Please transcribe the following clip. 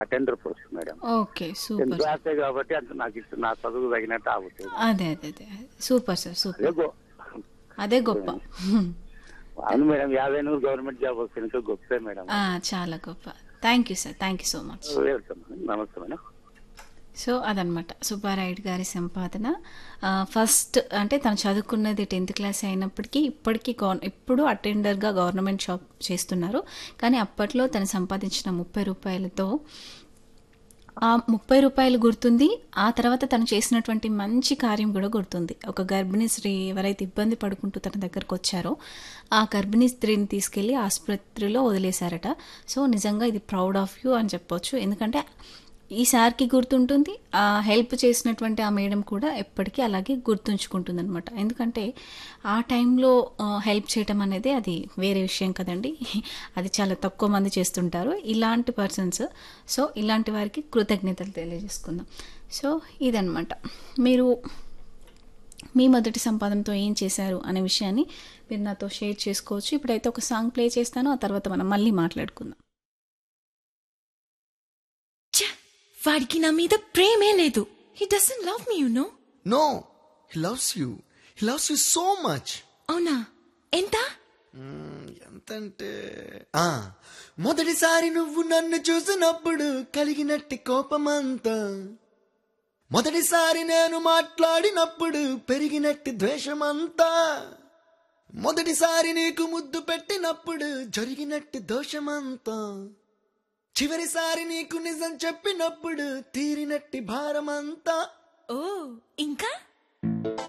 Attender post madam. Okay. 10th super sir. క్లాసే కాబట్టి అంత నాకు ఇష్టం, నా చదువు తగినట్టు ఆగుతుంది. అదే. అదే. అదే. Super sir. అదే సూపర్. గో- అదే గొప్ప. అవును మేడం, 50,000 గవర్నమెంట్ జాబ్ వస్తే ఇంకా గొప్పే మేడం. చాలా గొప్ప. Thank you sir. Thank you so much. Welcome madam. నమస్తే మేడం. సో అదనమాట సుబ్బారాయుడు గారి సంపాదన. ఫస్ట్ అంటే తను చదువుకున్నది 10th క్లాస్ అయినప్పటికీ ఇప్పటికీ ఇప్పుడు అటెండర్గా గవర్నమెంట్ జాబ్ చేస్తున్నారు. కానీ అప్పట్లో తను సంపాదించిన 30 రూపాయలతో ఆ 30 రూపాయలు గుర్తుంది. ఆ తర్వాత తను చేసినటువంటి మంచి కార్యం కూడా గుర్తుంది. ఒక గర్భిణీ స్త్రీ ఎవరైతే ఇబ్బంది పడుకుంటూ తన దగ్గరకు వచ్చారో ఆ గర్భిణీ స్త్రీని తీసుకెళ్ళి ఆసుపత్రిలో వదిలేశారట. సో నిజంగా ఇది ప్రౌడ్ ఆఫ్ యూ అని చెప్పొచ్చు. ఎందుకంటే ఈ సార్కి గుర్తుంటుంది, ఆ హెల్ప్ చేసినటువంటి ఆ మేడం కూడా ఎప్పటికీ అలాగే గుర్తుంచుకుంటుంది అనమాట. ఎందుకంటే ఆ టైంలో హెల్ప్ చేయటం అనేది అది వేరే విషయం కదండి. అది చాలా తక్కువ మంది చేస్తుంటారు ఇలాంటి పర్సన్స్. సో ఇలాంటి వారికి కృతజ్ఞతలు తెలియజేసుకుందాం. సో ఇదనమాట. మీరు మీ మొదటి సంపాదనతో ఏం చేశారు అనే విషయాన్ని మీరు నాతో షేర్ చేసుకోవచ్చు. ఇప్పుడైతే ఒక సాంగ్ ప్లే చేస్తాను, ఆ తర్వాత మనం మళ్ళీ మాట్లాడుకుందాం. వాడికి నా మీద ప్రేమే లేదు. He doesn't love me, you know. No, he loves you. He loves you so much. అవునా? ఎంత? ఎంతంటే మొదటిసారి నువ్వు నన్ను చూసినప్పుడు కలిగినట్టి కోపమంతా, మొదటిసారి నేను మాట్లాడినప్పుడు పెరిగినట్టి ద్వేషమంతా, మొదటిసారి నీకు ముద్దు పెట్టినప్పుడు జరిగినట్టి దోషమంతా, చివరిసారి నీకు నిజం చెప్పినప్పుడు తీరినట్టి భారమంతా. ఓ ఇంకా